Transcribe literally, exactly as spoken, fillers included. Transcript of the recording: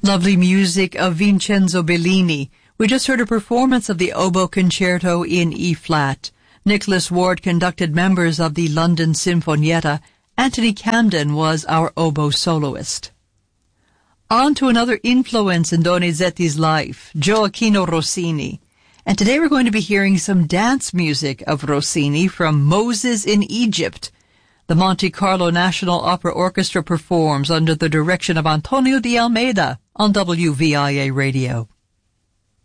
Lovely music of Vincenzo Bellini. We just heard a performance of the Oboe Concerto in E-flat. Nicholas Ward conducted members of the London Sinfonietta. Anthony Camden was our oboe soloist. On to another influence in Donizetti's life, Gioacchino Rossini. And today we're going to be hearing some dance music of Rossini from Moses in Egypt. The Monte Carlo National Opera Orchestra performs under the direction of Antonio de Almeida on W V I A Radio.